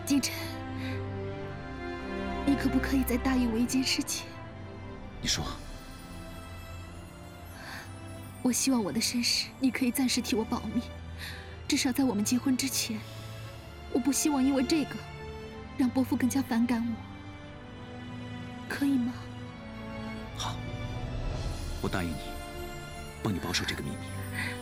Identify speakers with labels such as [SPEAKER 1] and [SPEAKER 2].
[SPEAKER 1] 金晨，你可不可以再答应我一件事情？
[SPEAKER 2] 你说。
[SPEAKER 1] 我希望我的身世你可以暂时替我保密，至少在我们结婚之前。我不希望因为这个，让伯父更加反感我，可以吗？
[SPEAKER 2] 好，我答应你，帮你保守这个秘密。